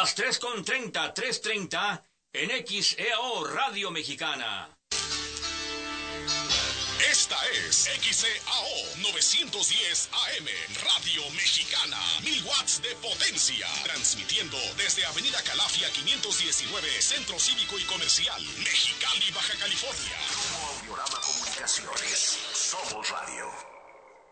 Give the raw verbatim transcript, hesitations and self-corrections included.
Las tres con treinta, tres treinta en X E A O Radio Mexicana. Esta es X E A O novecientos diez A M, Radio Mexicana, mil watts de potencia, transmitiendo desde Avenida Calafia quinientos diecinueve, Centro Cívico y Comercial, Mexicali, Baja California. Audiorama Comunicaciones, somos radio.